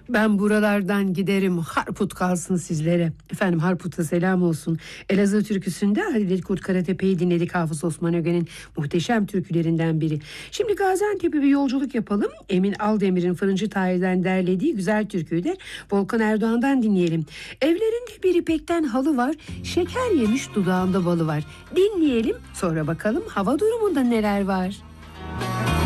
Ben buralardan giderim, Harput kalsın sizlere. Efendim, Harput'a selam olsun. Elazığ türküsünde Ali Kurt Karatepe'yi dinledik, Hafız Osman Öge'nin muhteşem türkülerinden biri. Şimdi Gaziantep'e bir yolculuk yapalım. Emin Aldemir'in Fırıncı Tahir'den derlediği güzel türküyü de Volkan Erdoğan'dan dinleyelim. Evlerinde bir ipekten halı var, şeker yemiş dudağında balı var. Dinleyelim, sonra bakalım hava durumunda neler var.